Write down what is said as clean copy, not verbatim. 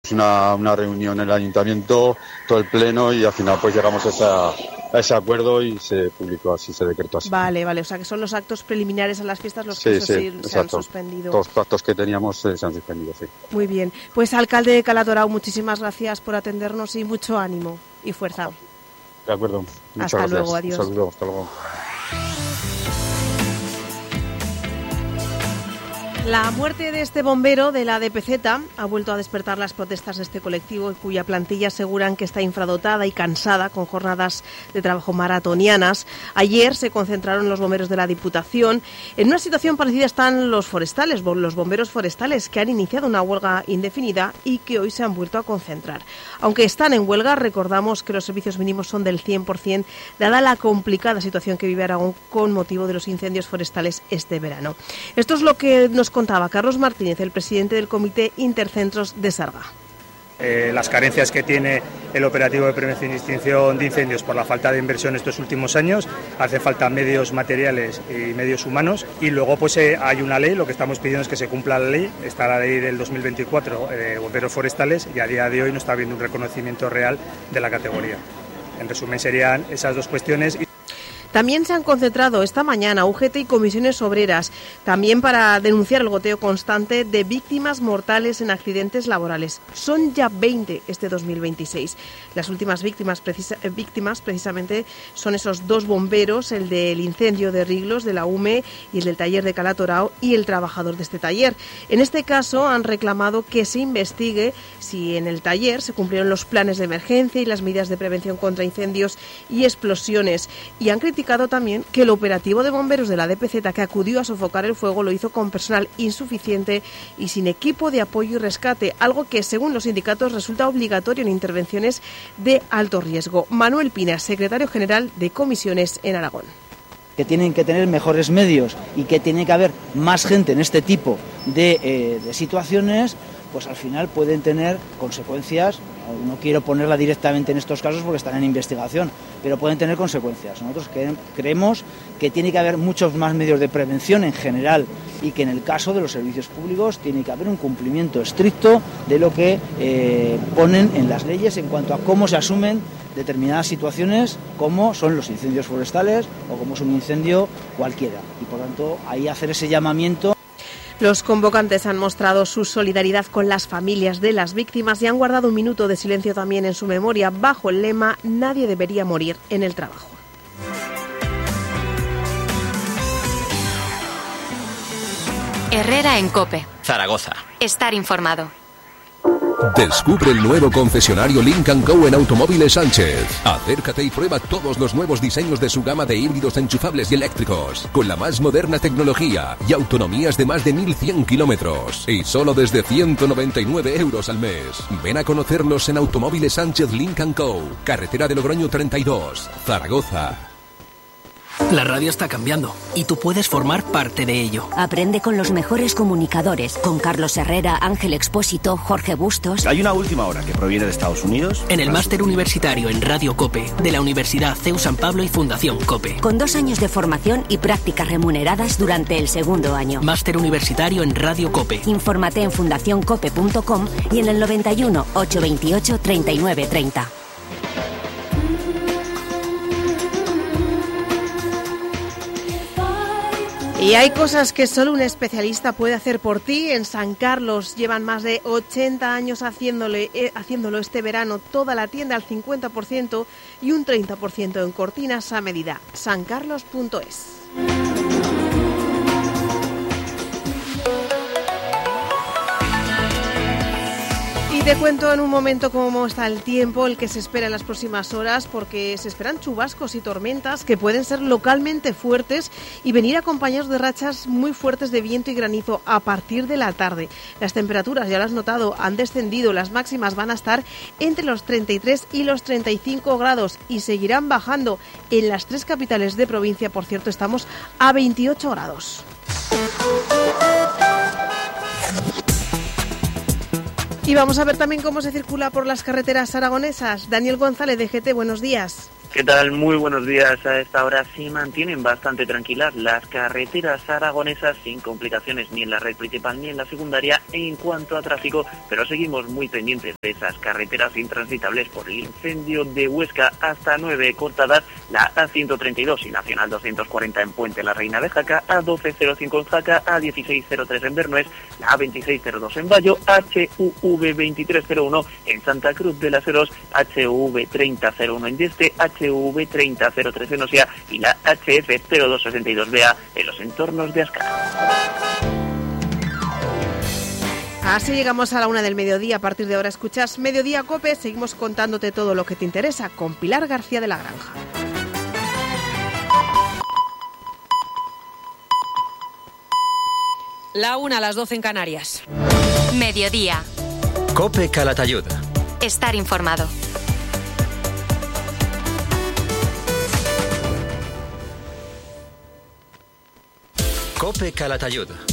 una reunión en el ayuntamiento, todo el pleno, y al final pues llegamos a ese acuerdo y se publicó así, se decretó así. Vale, o sea que son los actos preliminares a las fiestas los que se han suspendido. Todos los actos que teníamos se han suspendido, sí. Muy bien, pues alcalde de Cala Torao, muchísimas gracias por atendernos y mucho ánimo y fuerza. De acuerdo, muchas gracias. Luego, adiós. Un saludo, hasta luego. La muerte de este bombero de la DPZ ha vuelto a despertar las protestas de este colectivo, cuya plantilla aseguran que está infradotada y cansada, con jornadas de trabajo maratonianas. Ayer se concentraron los bomberos de la Diputación. En una situación parecida están los bomberos forestales, que han iniciado una huelga indefinida y que hoy se han vuelto a concentrar. Aunque están en huelga, recordamos que los servicios mínimos son del 100%, dada la complicada situación que vive Aragón con motivo de los incendios forestales este verano. Esto es lo que nos contaba Carlos Martínez, el presidente del Comité Intercentros de Sarga. Las carencias que tiene el operativo de prevención y extinción de incendios por la falta de inversión estos últimos años, hace falta medios materiales y medios humanos, y luego pues hay una ley, lo que estamos pidiendo es que se cumpla la ley, está la ley del 2024 de bomberos forestales, y a día de hoy no está habiendo un reconocimiento real de la categoría. En resumen serían esas dos cuestiones. También se han concentrado esta mañana UGT y comisiones obreras, también para denunciar el goteo constante de víctimas mortales en accidentes laborales. Son ya 20 este 2026. Las últimas víctimas precisamente son esos dos bomberos, el del incendio de Riglos, de la UME, y el del taller de Cala Torao, y el trabajador de este taller. En este caso han reclamado que se investigue si en el taller se cumplieron los planes de emergencia y las medidas de prevención contra incendios y explosiones, y han criticado también que el operativo de bomberos de la DPZ que acudió a sofocar el fuego lo hizo con personal insuficiente y sin equipo de apoyo y rescate, algo que según los sindicatos resulta obligatorio en intervenciones de alto riesgo. Manuel Pina, secretario general de Comisiones en Aragón. Que tienen que tener mejores medios y que tiene que haber más gente en este tipo de situaciones, pues al final pueden tener consecuencias. No quiero ponerla directamente en estos casos porque están en investigación, pero pueden tener consecuencias. Nosotros creemos que tiene que haber muchos más medios de prevención en general, y que en el caso de los servicios públicos tiene que haber un cumplimiento estricto de lo que ponen en las leyes en cuanto a cómo se asumen determinadas situaciones, como son los incendios forestales o como es un incendio cualquiera. Y por tanto, ahí hacer ese llamamiento. Los convocantes han mostrado su solidaridad con las familias de las víctimas y han guardado un minuto de silencio también en su memoria, bajo el lema "Nadie debería morir en el trabajo". Herrera en COPE. Zaragoza. Estar informado. Descubre el nuevo concesionario Lynk & Co en Automóviles Sánchez. Acércate y prueba todos los nuevos diseños de su gama de híbridos enchufables y eléctricos, con la más moderna tecnología y autonomías de más de 1.100 kilómetros. Y solo desde 199 euros al mes. Ven a conocerlos en Automóviles Sánchez Lynk & Co, carretera de Logroño 32, Zaragoza. La radio está cambiando y tú puedes formar parte de ello. Aprende con los mejores comunicadores, con Carlos Herrera, Ángel Expósito, Jorge Bustos. Hay una última hora que proviene de Estados Unidos. En el máster universitario en Radio COPE de la Universidad CEU San Pablo y Fundación COPE. Con 2 años de formación y prácticas remuneradas durante el segundo año. Máster universitario en Radio COPE. Infórmate en fundacioncope.com y en el 91 828 39 30. Y hay cosas que solo un especialista puede hacer por ti. En San Carlos llevan más de 80 años haciéndolo este verano. Toda la tienda al 50% y un 30% en cortinas a medida. sancarlos.es. Y te cuento en un momento cómo está el tiempo, el que se espera en las próximas horas, porque se esperan chubascos y tormentas que pueden ser localmente fuertes y venir acompañados de rachas muy fuertes de viento y granizo a partir de la tarde. Las temperaturas, ya lo has notado, han descendido. Las máximas van a estar entre los 33 y los 35 grados y seguirán bajando. En las 3 capitales de provincia, por cierto, estamos a 28 grados. Y vamos a ver también cómo se circula por las carreteras aragonesas. Daniel González, de GT, buenos días. ¿Qué tal? Muy buenos días. A esta hora se mantienen bastante tranquilas las carreteras aragonesas sin complicaciones ni en la red principal ni en la secundaria en cuanto a tráfico, pero seguimos muy pendientes de esas carreteras intransitables por el incendio de Huesca. Hasta 9 cortadas, la A132 y Nacional 240 en Puente la Reina de Jaca, A1205 en Jaca, A1603 en Bernués, la A2602 en Bayo, HUV2301 en Santa Cruz de las Heros, HUV3001 en Dieste, HV3003 en Osía y la HF0262BA en los entornos de Ascara. Así llegamos a la 1 del mediodía. A partir de ahora escuchas Mediodía Cope. Seguimos contándote todo lo que te interesa con Pilar García de la Granja. La 1 a las 12 en Canarias. Mediodía. Cope Calatayud. Estar informado. Cope Calatayud.